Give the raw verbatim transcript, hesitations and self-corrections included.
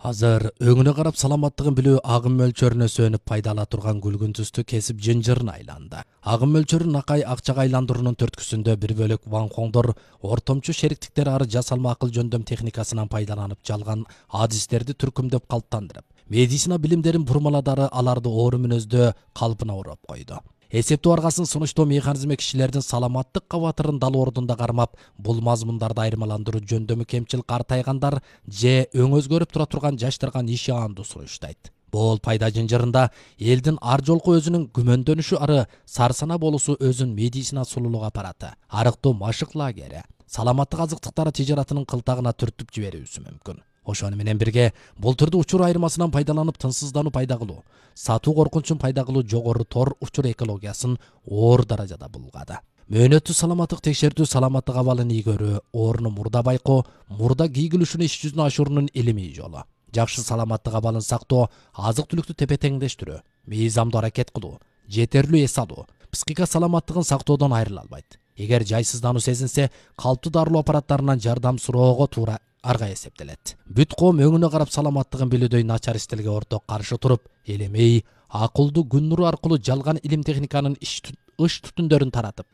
Азыр өңүнө карап саламаттыгын билүү агым мөлчөрүнө сөнүп пайдала турган күлгүн түстүү кесип жынжырына айланды. Агым мөлчөрүн акай акчага айландыруунун төрткүсүндө бир бөлөк ванхоңдор ортомчу шериктиктер ары жасалма акыл жөндөм техникасынан пайдаланып жалган адистерди түркүмдөп калыптандырып, медицина билимдерин бурмаладары аларды оору мүнөздө калпына уруп койду. Эсептөө аргасын сунуштоо механизми кишилердин саламаттык кабатырын дал ордунда кармап, бул мазмундарды айырмаландыруу жөндөмү кемчил картайгандар же өң өзгөрүп тура турган жаштарга нишаандуу сунуштайт. Бул пайда жынжырында элдин ар жолку өзүнүн күмөндөнүшү ары сарсана болуусу өзүн медицина сулуулук аппараты, арыктоо машык лагери, саламаттык азыктыктары тижаратынын кылтагына түртүп жиберүүсү мүмкүн. Ошону менен бирге бул түрдүү учур айырмасынан пайдаланып тынчсыздануу пайда кылуу, сатуу коркунчун пайда кылуу жогору тор учур экологиясын оор даражада булгады. Мөөнөттүү саламаттык текшертүү, саламаттык абалын ийгөрүү, оорууну мурда байкоо, мурда кийгилишүүнү иш жүзүнө ашыруунун илимий жолу. Жакшы саламаттык абалын сактоо, азык түлүктү тепе-теңдештирүү, мыйзамдуу аракет кылуу, жетерлүү эс алуу, психика саламаттыгын сактоодон айрыла албайт. Эгер жайсыздануу сезинсе, калптуу дарылоо аппараттарынан жардам суроого туура арга эсептелет. Бүт коом өңүнө карап саламаттыгын билүүдөй начар стилге орток каршы туруп, элемей, акылдуу күн нуру аркылуу жалган илим техниканын иш түтүндөрүн таратып,